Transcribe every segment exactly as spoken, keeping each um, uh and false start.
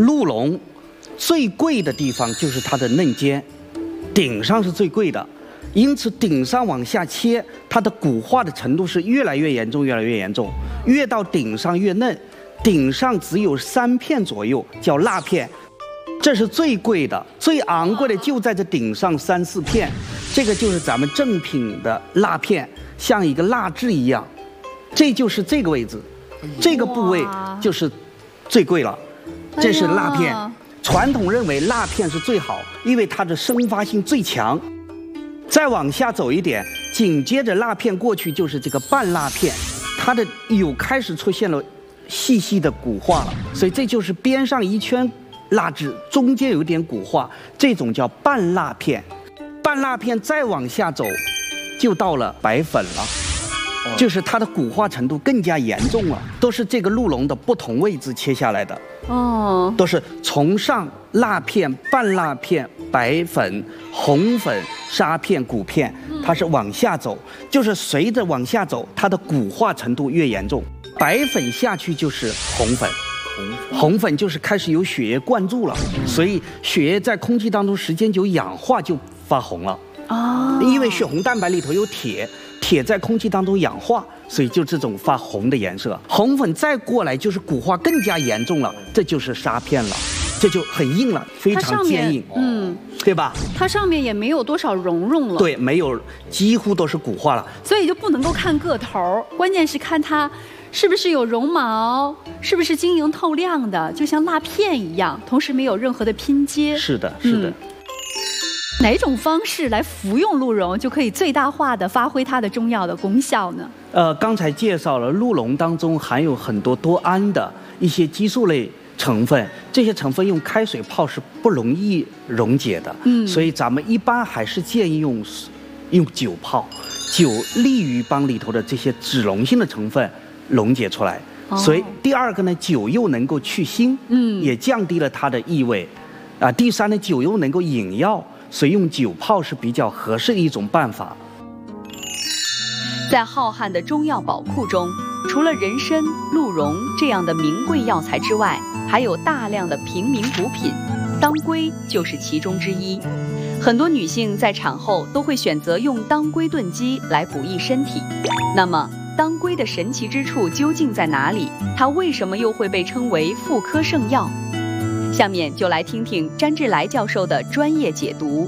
鹿茸最贵的地方就是它的嫩尖，顶上是最贵的，因此顶上往下切，它的骨化的程度是越来越严重，越来越严重，越到顶上越嫩，顶上只有三片左右，叫蜡片。 这是最贵的，最昂贵的就在这顶上三四片，这个就是咱们正品的蜡片，像一个蜡质一样，这就是这个位置，这个部位就是最贵了，这是蜡片。传统认为蜡片是最好，因为它的生发性最强。再往下走一点，紧接着蜡片过去就是这个半蜡片，它的有开始出现了细细的骨化了，所以这就是边上一圈。 蜡质中间有点骨化，这种叫半蜡片。半蜡片再往下走，就到了白粉了，就是它的骨化程度更加严重了。都是这个鹿茸的不同位置切下来的，哦，都是从上蜡片、半蜡片、白粉、红粉、沙片、骨片，它是往下走，就是随着往下走，它的骨化程度越严重。白粉下去就是红粉。 红粉就是开始有血液灌注了，所以血液在空气当中时间久氧化就发红了。哦，因为血红蛋白里头有铁，铁在空气当中氧化，所以就这种发红的颜色。红粉再过来就是骨化更加严重了，这就是沙片了，这就很硬了，非常坚硬，嗯，对吧？ 它上面也没有多少绒绒了， 对，没有，几乎都是骨化了， 所以就不能够看个头，关键是看它。 是不是有绒毛？是不是晶莹透亮的，就像蜡片一样？同时没有任何的拼接。 是的，是的。嗯、 哪种方式来服用鹿茸就可以最大化的发挥它的中药的功效呢？ 呃，刚才介绍了鹿茸当中含有很多多胺的一些激素类成分，这些成分用开水泡是不容易溶解的。嗯，所以咱们一般还是建议用用酒泡，酒利于帮里头的这些脂溶性的成分。 溶解出来，所以第二个呢，酒又能够去腥，嗯，也降低了它的异味，啊，第三呢，酒又能够引药，所以用酒泡是比较合适的一种办法。 在浩瀚的中药宝库中，除了人参、鹿茸这样的名贵药材之外，还有大量的平民补品，当归就是其中之一。很多女性在产后都会选择用当归炖鸡来补益身体，那么。 当归的神奇之处究竟在哪里？它为什么又会被称为妇科圣药？下面就来听听詹志来教授的专业解读。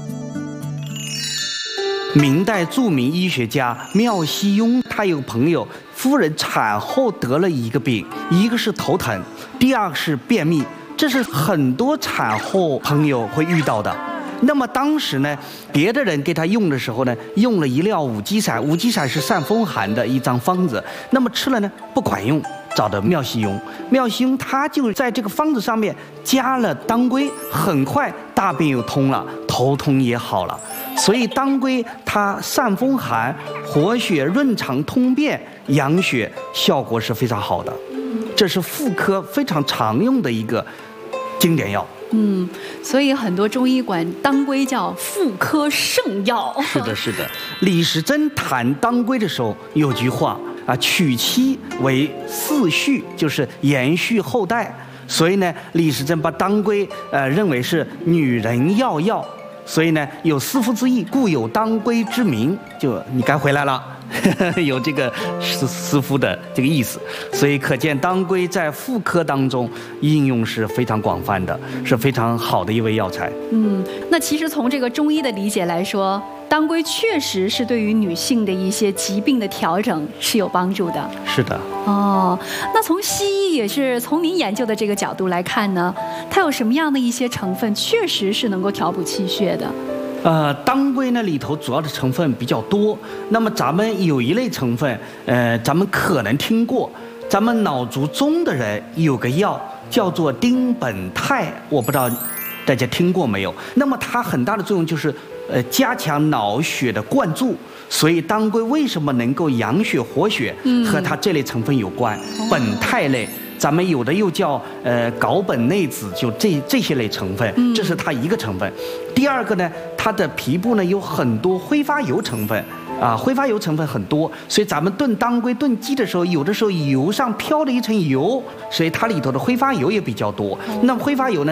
明代著名医学家妙西庸，他有个朋友，夫人产后得了一个病，一个是头疼，第二个是便秘，这是很多产后朋友会遇到的。 那么当时呢，别的人给他用的时候呢，用了一料五鸡散，五鸡散是散风寒的一张方子。那么吃了呢不管用，找的妙西庸。妙西庸他就在这个方子上面加了当归，很快大便又通了，头痛也好了。所以当归它散风寒、活血润肠、通便、养血，效果是非常好的。这是妇科非常常用的一个经典药。 嗯，所以很多中医管当归叫妇科圣药。 是的，是的。李时珍谈当归的时候有句话啊，娶妻为嗣序，就是延续后代。所以呢，李时珍把当归呃认为是女人要药，所以呢有四夫之意，故有当归之名。就你该回来了。有这个师师傅的这个意思，所以可见当归在妇科当中应用是非常广泛的，是非常好的一味药材。 嗯，那其实从这个中医的理解来说，当归确实是对于女性的一些疾病的调整是有帮助的。 是的。 哦，那从西医也是从您研究的这个角度来看呢，它有什么样的一些成分确实是能够调补气血的？ 呃，当归呢里头主要的成分比较多，那么咱们有一类成分，呃，咱们可能听过，咱们脑卒中的人有个药叫做丁苯酞，我不知道大家听过没有？那么它很大的作用就是，呃，加强脑血的灌注，所以当归为什么能够养血活血，和它这类成分有关，苯酞类。 咱们有的又叫呃睾苯内酯，就这这些类成分，这是它一个成分。第二个呢，它的皮部呢有很多挥发油成分啊，挥发油成分很多，所以咱们炖当归、炖鸡的时候，有的时候油上飘了一层油，所以它里头的挥发油也比较多。那么挥发油呢？